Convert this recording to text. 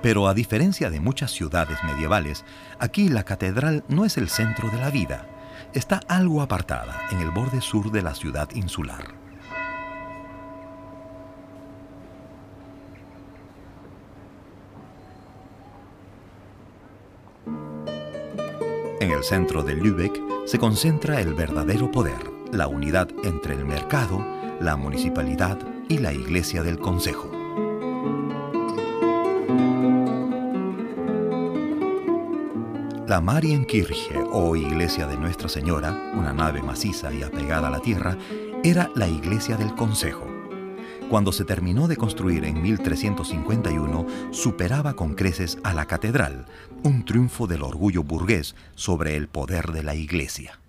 Pero a diferencia de muchas ciudades medievales, aquí la catedral no es el centro de la vida. Está algo apartada, en el borde sur de la ciudad insular. En el centro de Lübeck se concentra el verdadero poder, la unidad entre el mercado, la municipalidad y la iglesia del concejo. La Marienkirche, o iglesia de Nuestra Señora, una nave maciza y apegada a la tierra, era la iglesia del concejo. Cuando se terminó de construir en 1351, superaba con creces a la catedral, un triunfo del orgullo burgués sobre el poder de la iglesia.